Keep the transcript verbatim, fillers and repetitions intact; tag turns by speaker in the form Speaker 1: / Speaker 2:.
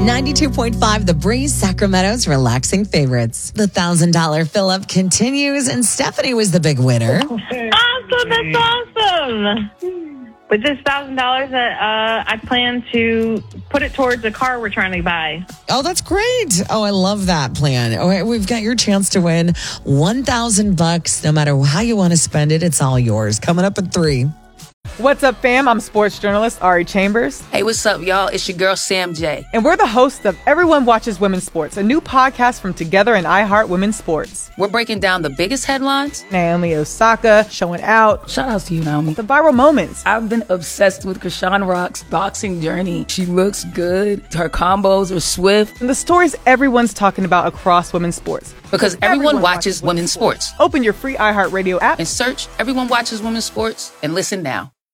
Speaker 1: ninety-two point five The Breeze, Sacramento's relaxing favorites. The one thousand dollars fill-up continues, and Stephanie was the big winner.
Speaker 2: Awesome, that's awesome. With this one thousand dollars, uh, I plan to put it towards a car we're trying to buy.
Speaker 1: Oh, that's great. Oh, I love that plan. Oh, we've got your chance to win one thousand bucks. No matter how you want to spend it, it's all yours. Coming up at three.
Speaker 3: What's up, fam? I'm sports journalist Ari Chambers.
Speaker 4: Hey, what's up, y'all? It's your girl, Sam J.
Speaker 3: And we're the hosts of Everyone Watches Women's Sports, a new podcast from Together and iHeart Women's Sports.
Speaker 4: We're breaking down the biggest headlines.
Speaker 3: Naomi Osaka showing out.
Speaker 4: Shout out to you, Naomi.
Speaker 3: The viral moments.
Speaker 4: I've been obsessed with Krishan Rock's boxing journey. She looks good. Her combos are swift.
Speaker 3: And the stories everyone's talking about across women's sports.
Speaker 4: Because everyone, everyone watches, watches women's sports.
Speaker 3: sports. Open your free iHeartRadio app
Speaker 4: and search Everyone Watches Women's Sports and listen now.